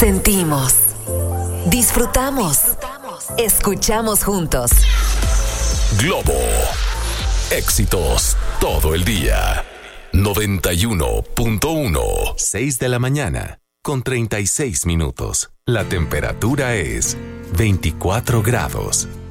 Sentimos, disfrutamos, escuchamos juntos. Globo. Éxitos todo el día. 91.1. 6 de la mañana con 36 minutos. La temperatura es 24 grados.